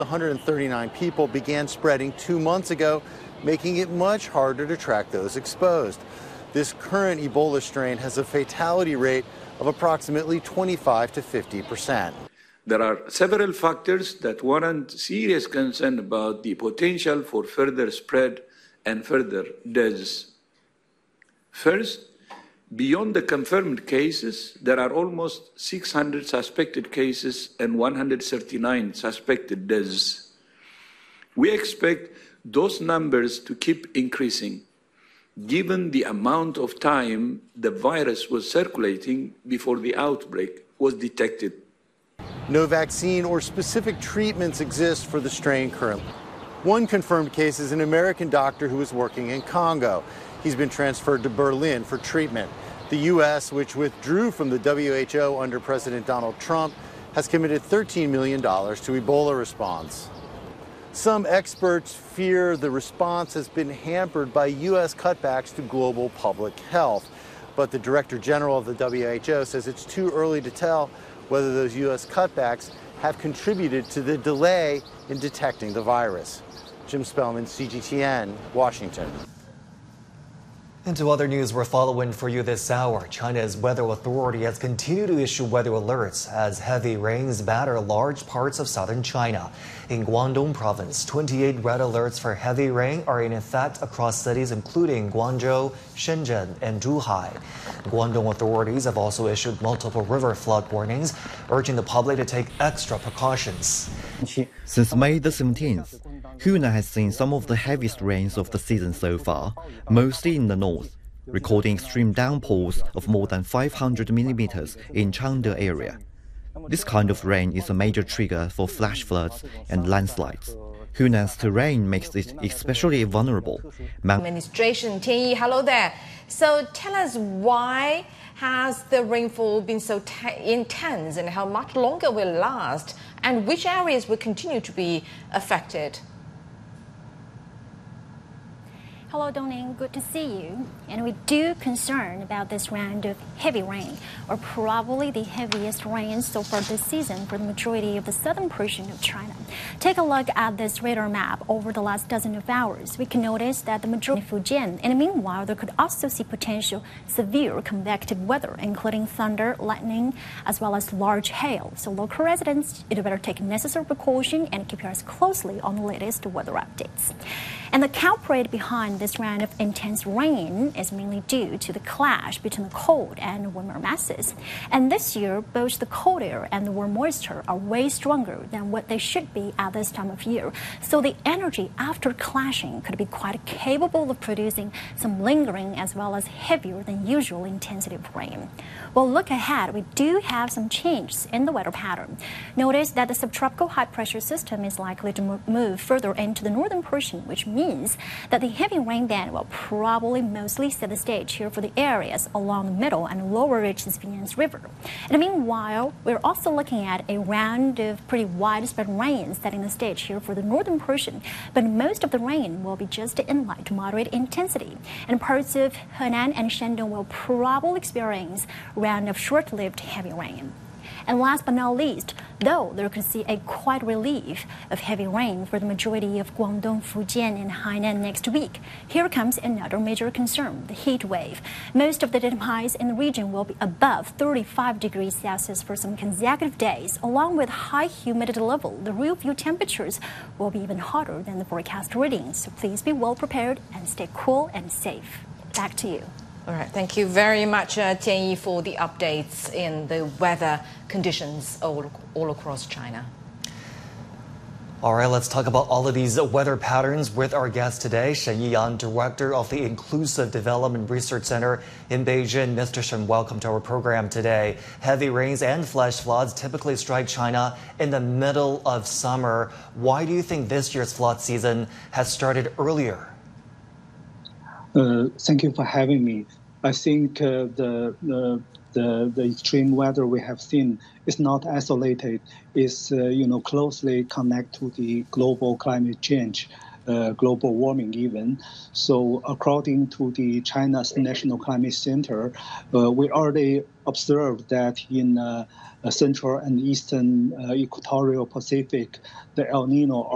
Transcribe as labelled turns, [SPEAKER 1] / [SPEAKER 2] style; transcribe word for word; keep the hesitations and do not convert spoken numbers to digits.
[SPEAKER 1] one hundred thirty-nine people began spreading two months ago, making it much harder to track those exposed. This current Ebola strain has a fatality rate of approximately twenty-five to fifty percent.
[SPEAKER 2] There are several factors that warrant serious concern about the potential for further spread and further deaths. First, beyond the confirmed cases, there are almost six hundred suspected cases and one hundred thirty-nine suspected deaths. We expect those numbers to keep increasing, given the amount of time the virus was circulating before the outbreak was detected.
[SPEAKER 1] No vaccine or specific treatments exist for the strain currently. One confirmed case is an American doctor who is working in Congo. He's been transferred to Berlin for treatment. The U S, which withdrew from the W H O under President Donald Trump, has committed thirteen million dollars to Ebola response. Some experts fear the response has been hampered by U S cutbacks to global public health. But the Director General of the W H O says it's too early to tell whether those U S cutbacks have contributed to the delay in detecting the virus. Jim Spellman, C G T N, Washington.
[SPEAKER 3] Into other news we're following for you this hour. China's weather authority has continued to issue weather alerts as heavy rains batter large parts of southern China. In Guangdong province, twenty-eight red alerts for heavy rain are in effect across cities including Guangzhou, Shenzhen, and Zhuhai. Guangdong authorities have also issued multiple river flood warnings, urging the public to take extra precautions.
[SPEAKER 4] Since May the seventeenth, Hunan has seen some of the heaviest rains of the season so far, mostly in the north, recording extreme downpours of more than five hundred millimeters in Changde area. This kind of rain is a major trigger for flash floods and landslides. Hunan's terrain makes it especially vulnerable.
[SPEAKER 5] Administration, Tian Yi, hello there. So tell us, why has the rainfall been so intense and how much longer will it last, and which areas will continue to be affected?
[SPEAKER 6] Hello, Dongning. Good to see you. And we do concern about this round of heavy rain, or probably the heaviest rain so far this season for the majority of the southern portion of China. Take a look at this radar map over the last dozen of hours. We can notice that the majority of Fujian, and meanwhile, there could also see potential severe convective weather, including thunder, lightning, as well as large hail. So local residents, you'd better take necessary precaution and keep your eyes closely on the latest weather updates. And the culprit behind this round of intense rain is mainly due to the clash between the cold and warmer masses. And this year, both the cold air and the warm moisture are way stronger than what they should be at this time of year. So the energy after clashing could be quite capable of producing some lingering as well as heavier than usual intensity of rain. Well, look ahead, we do have some changes in the weather pattern. Notice that the subtropical high pressure system is likely to move further into the northern portion, which means that the heavy rain band will probably mostly set the stage here for the areas along the middle and lower reaches of Yangtze River. And meanwhile, we're also looking at a round of pretty widespread rain setting the stage here for the northern portion, but most of the rain will be just in light to moderate intensity. And parts of Henan and Shandong will probably experience a round of short-lived heavy rain. And last but not least, though there could see a quiet relief of heavy rain for the majority of Guangdong, Fujian, and Hainan next week, here comes another major concern, the heat wave. Most of the daily highs in the region will be above thirty-five degrees Celsius for some consecutive days. Along with high humidity level, the real view temperatures will be even hotter than the forecast readings. So please be well prepared and stay cool and safe. Back to you.
[SPEAKER 5] All right, thank you very much, uh, Tian Yi, for the updates in the weather conditions all, all across China.
[SPEAKER 3] All right, let's talk about all of these weather patterns with our guest today, Shen Yiyan, Director of the Inclusive Development Research Center in Beijing. Mister Shen, welcome to our program today. Heavy rains and flash floods typically strike China in the middle of summer. Why do you think this year's flood season has started earlier?
[SPEAKER 7] Uh, thank you for having me. I think uh, the, the the the extreme weather we have seen is not isolated. It's uh, you know closely connected to the global climate change. Uh, uh, global warming even. So according to the China's National Climate Center, uh, we already observed that in uh, Central and Eastern uh, Equatorial Pacific, the El Nino